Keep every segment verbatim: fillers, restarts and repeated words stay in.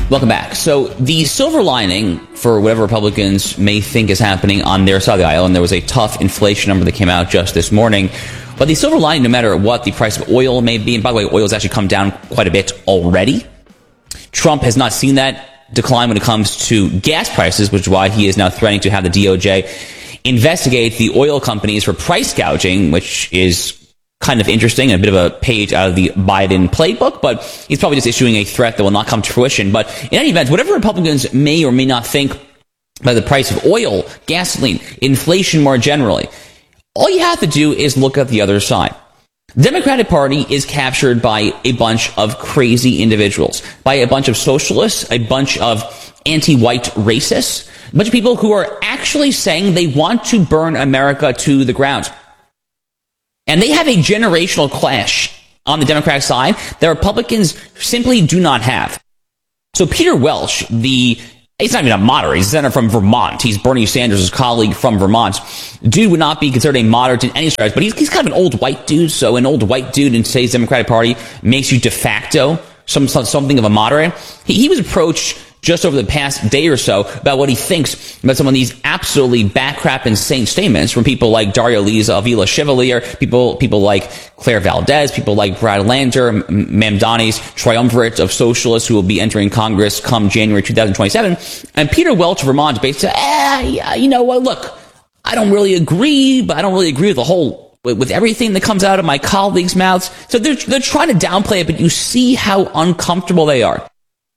Welcome back. So the silver lining for whatever Republicans may think is happening on their side of the aisle, and there was a tough inflation number that came out just this morning, but the silver lining, no matter what the price of oil may be, and by the way, oil has actually come down quite a bit already. Trump has not seen that decline when it comes to gas prices, which is why he is now threatening to have the D O J investigate the oil companies for price gouging, which is kind of interesting and a bit of a page out of the Biden playbook, but he's probably just issuing a threat that will not come to fruition. But in any event, whatever Republicans may or may not think about the price of oil, gasoline, inflation more generally, all you have to do is look at the other side. The Democratic Party is captured by a bunch of crazy individuals, by a bunch of socialists, a bunch of anti-white racists, a bunch of people who are actually saying they want to burn America to the ground. And they have a generational clash on the Democratic side that Republicans simply do not have. So Peter Welch, the he's not even a moderate, he's a senator from Vermont. He's Bernie Sanders' colleague from Vermont. Dude would not be considered a moderate in any stretch, but he's, he's kind of an old white dude. So an old white dude in today's Democratic Party makes you de facto some, something of a moderate. He, he was approached just over the past day or so about what he thinks about some of these absolutely backcrap insane statements from people like Dario Liza, Avila Chevalier, people people like Claire Valdez, people like Brad Lander, Mamdani's triumvirate of socialists who will be entering Congress come January twenty twenty-seven. And Peter Welch of Vermont basically said, eh, yeah, you know what, look, I don't really agree, but I don't really agree with the whole, with, with everything that comes out of my colleagues' mouths. So they're, they're trying to downplay it, but you see how uncomfortable they are.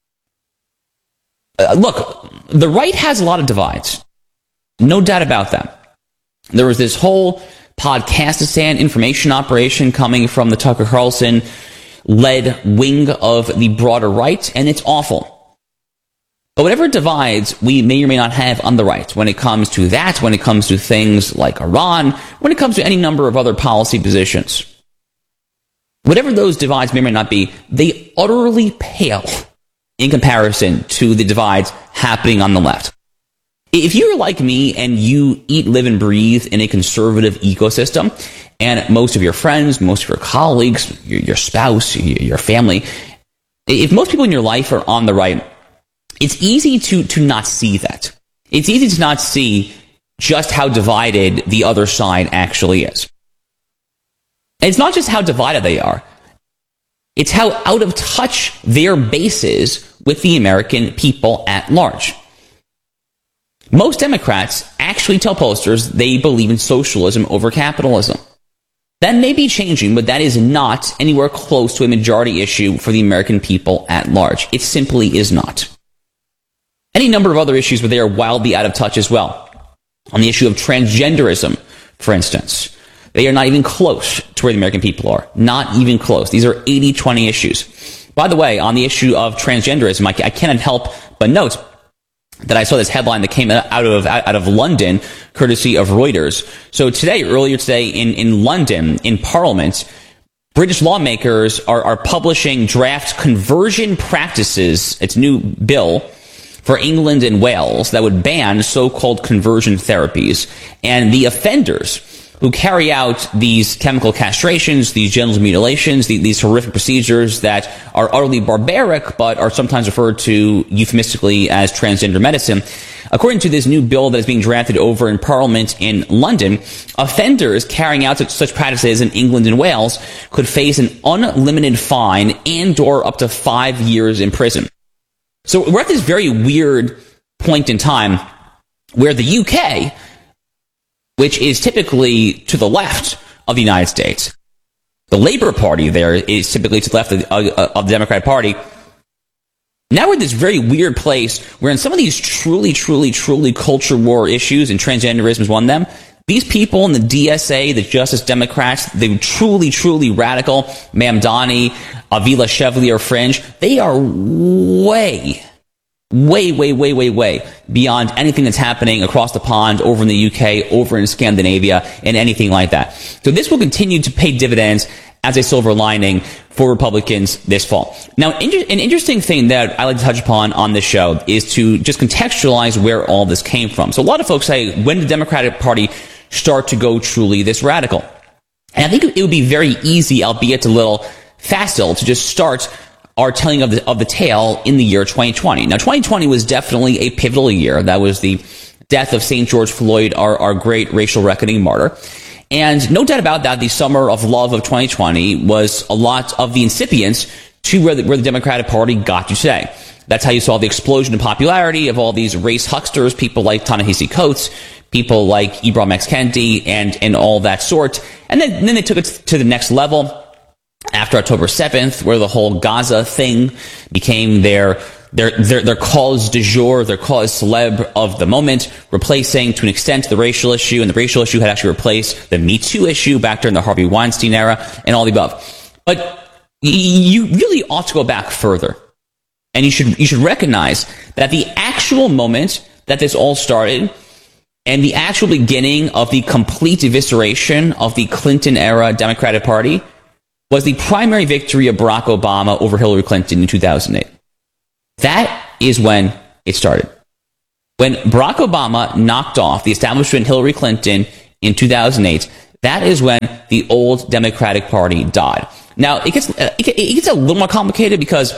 Uh, look, the right has a lot of divides. No doubt about that. There was this whole Podcastistan information operation coming from the Tucker Carlson led wing of the broader right, and it's awful. But whatever divides we may or may not have on the right, when it comes to that, when it comes to things like Iran, when it comes to any number of other policy positions, whatever those divides may or may not be, they utterly pale in comparison to the divides happening on the left. If you're like me and you eat, live, and breathe in a conservative ecosystem, and most of your friends, most of your colleagues, your, your spouse, your family, if most people in your life are on the right, it's easy to, to not see that. It's easy to not see just how divided the other side actually is. And it's not just how divided they are. It's how out of touch their base is with the American people at large. Most Democrats actually tell pollsters they believe in socialism over capitalism. That may be changing, but that is not anywhere close to a majority issue for the American people at large. It simply is not. Any number of other issues where they are wildly out of touch as well. On the issue of transgenderism, for instance, they are not even close to where the American people are. Not even close. These are eighty twenty issues. By the way, on the issue of transgenderism, I, I cannot help but note that I saw this headline that came out of out of London, courtesy of Reuters. So today, earlier today, in, in London, in Parliament, British lawmakers are, are publishing draft conversion practices, its new bill, for England and Wales that would ban so-called conversion therapies. And the offenders who carry out these chemical castrations, these genital mutilations, these, these horrific procedures that are utterly barbaric, but are sometimes referred to euphemistically as transgender medicine. According to this new bill that is being drafted over in Parliament in London, offenders carrying out such, such practices in England and Wales could face an unlimited fine and or up to five years in prison. So we're at this very weird point in time where the U K, which is typically to the left of the United States, the Labour Party there is typically to the left of the, uh, of the Democratic Party. Now we're in this very weird place where in some of these truly, truly, truly culture war issues, and transgenderism is one of them, these people in the D S A, the Justice Democrats, the truly, truly radical Mamdani, Avila Chevalier fringe, they are way, way, way, way, way, way beyond anything that's happening across the pond, over in the U K, over in Scandinavia, and anything like that. So this will continue to pay dividends as a silver lining for Republicans this fall. Now, inter- an interesting thing that I like to touch upon on this show is to just contextualize where all this came from. So a lot of folks say, when did the Democratic Party start to go truly this radical? And I think it would be very easy, albeit a little facile, to just start are telling of the, of the tale in the year twenty twenty. Now, twenty twenty was definitely a pivotal year. That was the death of Saint George Floyd, our, our great racial reckoning martyr. And no doubt about that, the summer of love of twenty twenty was a lot of the incipients to where the, where the Democratic Party got to today. That's how you saw the explosion in popularity of all these race hucksters, people like Ta-Nehisi Coates, people like Ibram X. Kendi, and, and all that sort. And then, and then they took it to the next level after October seventh, where the whole Gaza thing became their their their, their cause du jour, their cause célèbre of the moment, replacing to an extent the racial issue, and the racial issue had actually replaced the Me Too issue back during the Harvey Weinstein era, and all the above. But you really ought to go back further. And you should you should recognize that the actual moment that this all started and the actual beginning of the complete evisceration of the Clinton-era Democratic Party was the primary victory of Barack Obama over Hillary Clinton in two thousand eight. That is when it started. When Barack Obama knocked off the establishment Hillary Clinton in two thousand eight, that is when the old Democratic Party died. Now, it gets, it gets a little more complicated because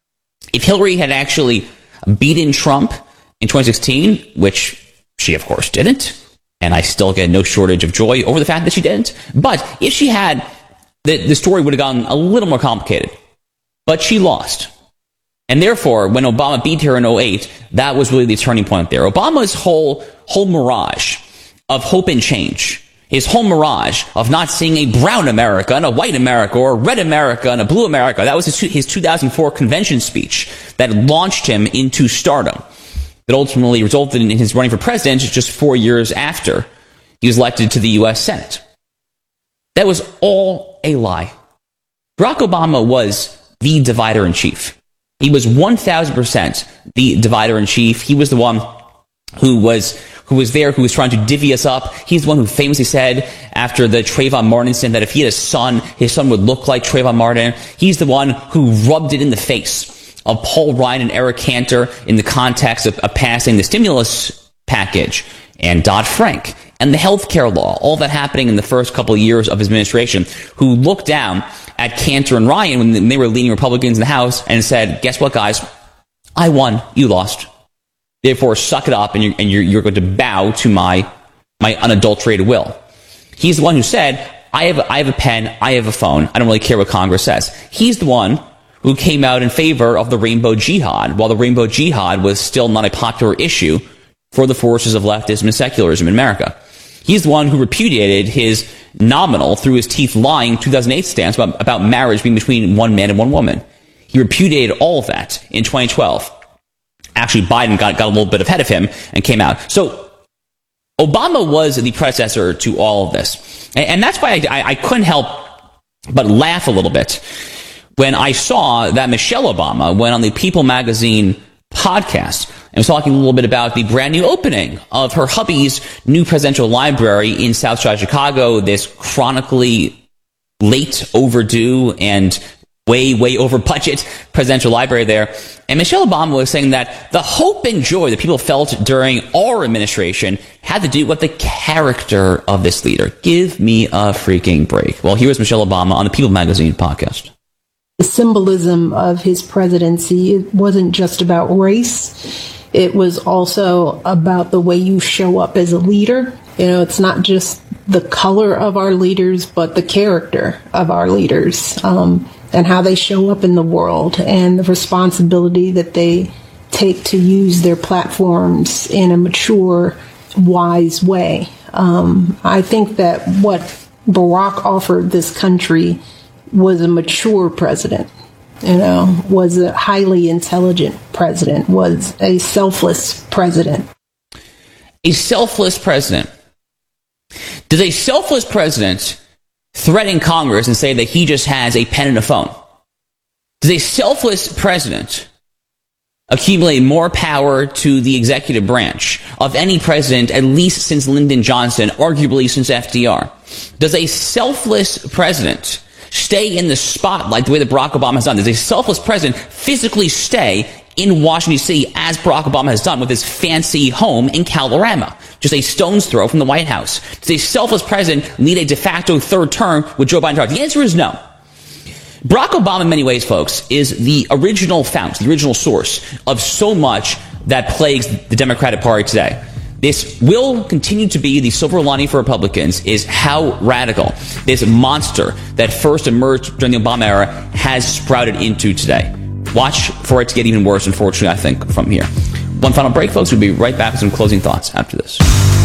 if Hillary had actually beaten Trump in twenty sixteen, which she of course didn't, and I still get no shortage of joy over the fact that she didn't, but if she had, the, the story would have gotten a little more complicated. But she lost. And therefore, when Obama beat her in oh eight, that was really the turning point there. Obama's whole, whole mirage of hope and change, his whole mirage of not seeing a brown America and a white America or a red America and a blue America. That was his, his two thousand four convention speech that launched him into stardom, that ultimately resulted in his running for president just four years after he was elected to the U S Senate. That was all a lie. Barack Obama was the divider-in-chief. He was one thousand percent the divider-in-chief. He was the one who was who was there, who was trying to divvy us up. He's the one who famously said after the Trayvon Martin incident that if he had a son, his son would look like Trayvon Martin. He's the one who rubbed it in the face of Paul Ryan and Eric Cantor in the context of, of passing the stimulus package and Dodd-Frank and the healthcare law, all that happening in the first couple of years of his administration, who looked down at Cantor and Ryan when they were leading Republicans in the House and said, guess what, guys? I won. You lost. Therefore, suck it up, and you're, and you're, you're going to bow to my my unadulterated will. He's the one who said, I have, I have a pen, I have a phone, I don't really care what Congress says. He's the one who came out in favor of the Rainbow Jihad, while the Rainbow Jihad was still not a popular issue for the forces of leftism and secularism in America. He's the one who repudiated his nominal, through his teeth lying two thousand eight stance about, about marriage being between one man and one woman. He repudiated all of that in twenty twelve. Actually, Biden got, got a little bit ahead of him and came out. So Obama was the predecessor to all of this. And, and that's why I, I, I couldn't help but laugh a little bit when I saw that Michelle Obama went on the People magazine podcast and was talking a little bit about the brand new opening of her hubby's new presidential library in South Side Chicago, this chronically late, overdue, and way, way over budget presidential library there. And Michelle Obama was saying that the hope and joy that people felt during our administration had to do with the character of this leader. Give me a freaking break. Well, here was Michelle Obama on the People magazine podcast. The symbolism of his presidency, it wasn't just about race. It was also about the way you show up as a leader. You know, it's not just the color of our leaders, but the character of our leaders, um, and how they show up in the world, and the responsibility that they take to use their platforms in a mature, wise way. Um, I think that what Barack offered this country was a mature president, you know, was a highly intelligent president, was a selfless president. A selfless president. Does a selfless president threaten Congress and say that he just has a pen and a phone? Does a selfless president accumulate more power to the executive branch of any president, at least since Lyndon Johnson, arguably since F D R? Does a selfless president stay in the spotlight the way that Barack Obama has done? Does a selfless president physically stay in Washington, D C, as Barack Obama has done with his fancy home in Kalorama, just a stone's throw from the White House? Does a selfless president lead a de facto third term with Joe Biden? The answer is no. Barack Obama, in many ways, folks, is the original fount, the original source of so much that plagues the Democratic Party today. This will continue to be the silver lining for Republicans, is how radical this monster that first emerged during the Obama era has sprouted into today. Watch for it to get even worse, unfortunately, I think, from here. One final break, folks. We'll be right back with some closing thoughts after this.